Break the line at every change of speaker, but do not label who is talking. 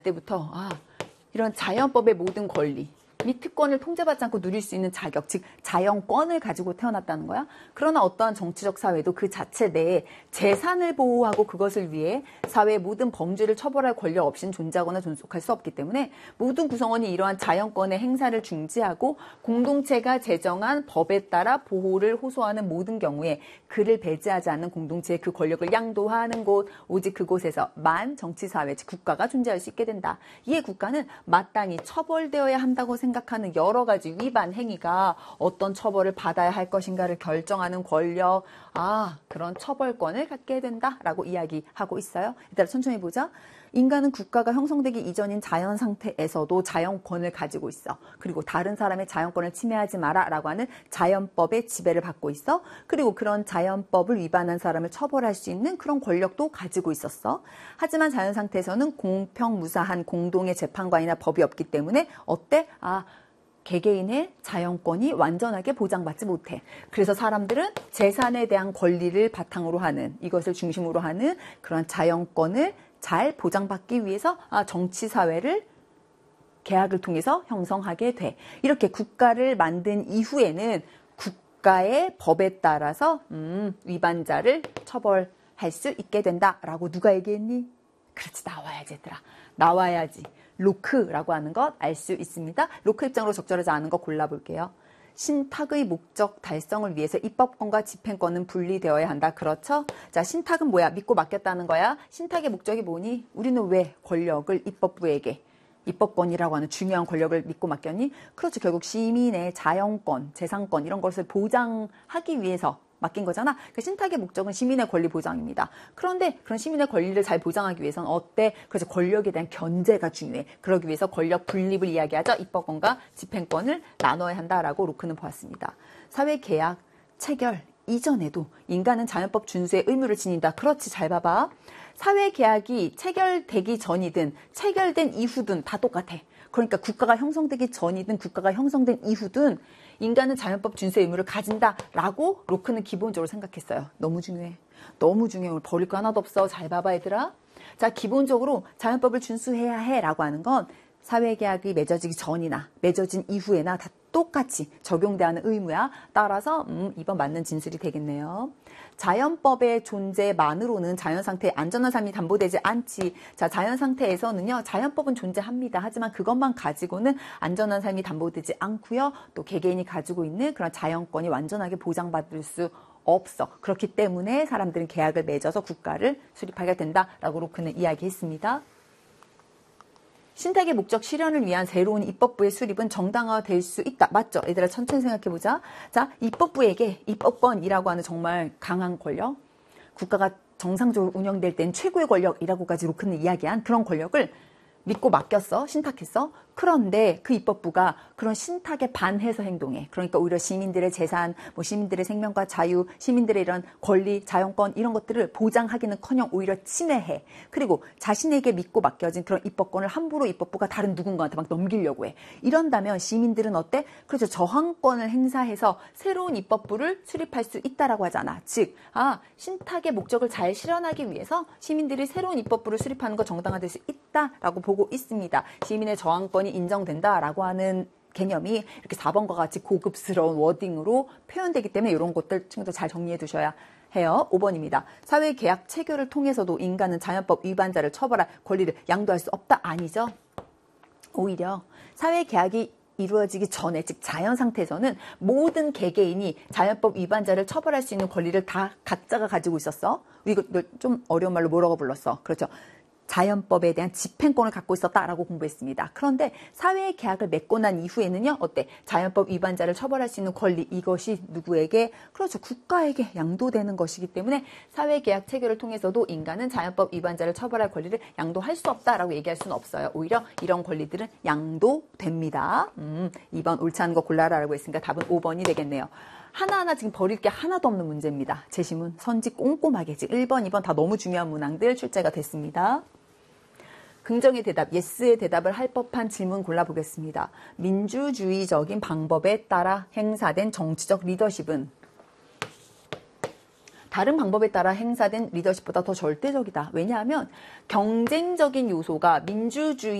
때부터 이런 자연법의 모든 권리 및 특권을 통제받지 않고 누릴 수 있는 자격, 즉 자연권을 가지고 태어났다는 거야. 그러나 어떠한 정치적 사회도 그 자체 내에 재산을 보호하고 그것을 위해 사회의 모든 범죄를 처벌할 권력 없이는 존재하거나 존속할 수 없기 때문에 모든 구성원이 이러한 자연권의 행사를 중지하고 공동체가 제정한 법에 따라 보호를 호소하는 모든 경우에 그를 배제하지 않는 공동체의 그 권력을 양도하는 곳, 오직 그곳에서만 정치사회, 즉 국가가 존재할 수 있게 된다. 이에 국가는 마땅히 처벌되어야 한다고 생각하는 여러 가지 위반 행위가 어떤 처벌을 받아야 할 것인가를 결정하는 권력, 그런 처벌권을 갖게 된다라고 이야기하고 있어요. 이따 천천히 보자. 인간은 국가가 형성되기 이전인 자연 상태에서도 자연권을 가지고 있어. 그리고 다른 사람의 자연권을 침해하지 마라 라고 하는 자연법의 지배를 받고 있어. 그리고 그런 자연법을 위반한 사람을 처벌할 수 있는 그런 권력도 가지고 있었어. 하지만 자연 상태에서는 공평무사한 공동의 재판관이나 법이 없기 때문에 어때? 개개인의 자연권이 완전하게 보장받지 못해. 그래서 사람들은 재산에 대한 권리를 바탕으로 하는, 이것을 중심으로 하는 그런 자연권을 잘 보장받기 위해서 정치사회를 계약을 통해서 형성하게 돼. 이렇게 국가를 만든 이후에는 국가의 법에 따라서 위반자를 처벌할 수 있게 된다라고 누가 얘기했니? 그렇지, 나와야지 얘들아. 나와야지. 로크라고 하는 것 알 수 있습니다. 로크 입장으로 적절하지 않은 거 골라볼게요. 신탁의 목적 달성을 위해서 입법권과 집행권은 분리되어야 한다. 그렇죠? 자, 신탁은 뭐야? 믿고 맡겼다는 거야. 신탁의 목적이 뭐니? 우리는 왜 권력을 입법부에게, 입법권이라고 하는 중요한 권력을 믿고 맡겼니? 그렇죠. 결국 시민의 자연권, 재산권 이런 것을 보장하기 위해서 맡긴 거잖아. 그 신탁의 목적은 시민의 권리 보장입니다. 그런데 그런 시민의 권리를 잘 보장하기 위해서는 어때? 그래서 권력에 대한 견제가 중요해. 그러기 위해서 권력 분립을 이야기하죠. 입법권과 집행권을 나눠야 한다라고 로크는 보았습니다. 사회계약 체결 이전에도 인간은 자연법 준수의 의무를 지닌다. 그렇지, 잘 봐봐. 사회계약이 체결되기 전이든 체결된 이후든 다 똑같아. 그러니까 국가가 형성되기 전이든 국가가 형성된 이후든 인간은 자연법 준수의 의무를 가진다라고 로크는 기본적으로 생각했어요. 너무 중요해. 너무 중요해. 버릴 거 하나도 없어. 잘 봐봐 얘들아. 자, 기본적으로 자연법을 준수해야 해라고 하는 건 사회계약이 맺어지기 전이나 맺어진 이후에나 다 똑같이 적용돼야 하는 의무야. 따라서 이번 맞는 진술이 되겠네요. 자연법의 존재만으로는 자연상태의 안전한 삶이 담보되지 않지. 자, 자연상태에서는요, 자연법은 존재합니다. 하지만 그것만 가지고는 안전한 삶이 담보되지 않고요. 또 개개인이 가지고 있는 그런 자연권이 완전하게 보장받을 수 없어. 그렇기 때문에 사람들은 계약을 맺어서 국가를 수립하게 된다라고 로크는 이야기했습니다. 신탁의 목적 실현을 위한 새로운 입법부의 수립은 정당화될 수 있다. 맞죠? 얘들아 천천히 생각해보자. 자, 입법부에게 입법권이라고 하는 정말 강한 권력, 국가가 정상적으로 운영될 땐 최고의 권력이라고까지 로크는 이야기한 그런 권력을 믿고 맡겼어. 신탁했어. 그런데 그 입법부가 그런 신탁에 반해서 행동해. 그러니까 오히려 시민들의 재산, 시민들의 생명과 자유, 시민들의 이런 권리, 자연권 이런 것들을 보장하기는커녕 오히려 침해해. 그리고 자신에게 믿고 맡겨진 그런 입법권을 함부로 입법부가 다른 누군가한테 막 넘기려고 해. 이런다면 시민들은 어때? 그렇죠. 저항권을 행사해서 새로운 입법부를 수립할 수 있다라고 하잖아. 즉, 신탁의 목적을 잘 실현하기 위해서 시민들이 새로운 입법부를 수립하는 거 정당화될 수 있다라고 보고 있습니다. 시민의 저항권이 인정된다라고 하는 개념이 이렇게 4번과 같이 고급스러운 워딩으로 표현되기 때문에 이런 것들 친구들 잘 정리해 두셔야 해요. 5번입니다. 사회계약 체결을 통해서도 인간은 자연법 위반자를 처벌할 권리를 양도할 수 없다. 아니죠. 오히려 사회계약이 이루어지기 전에, 즉 자연 상태에서는 모든 개개인이 자연법 위반자를 처벌할 수 있는 권리를 다 각자가 가지고 있었어. 이거 좀 어려운 말로 뭐라고 불렀어? 그렇죠. 자연법에 대한 집행권을 갖고 있었다라고 공부했습니다. 그런데 사회계약을 맺고 난 이후에는요. 어때? 자연법 위반자를 처벌할 수 있는 권리, 이것이 누구에게? 그렇죠. 국가에게 양도되는 것이기 때문에 사회계약 체결을 통해서도 인간은 자연법 위반자를 처벌할 권리를 양도할 수 없다라고 얘기할 수는 없어요. 오히려 이런 권리들은 양도됩니다. 2번 옳지 않은 거 골라라라고 했으니까 답은 5번이 되겠네요. 하나하나 지금 버릴 게 하나도 없는 문제입니다. 제시문 선지 꼼꼼하게 지금 1번, 2번 다 너무 중요한 문항들 출제가 됐습니다. 긍정의 대답, 예스의 대답을 할 법한 질문 골라보겠습니다. 민주주의적인 방법에 따라 행사된 정치적 리더십은 다른 방법에 따라 행사된 리더십보다 더 절대적이다. 왜냐하면 경쟁적인 요소가 민주주의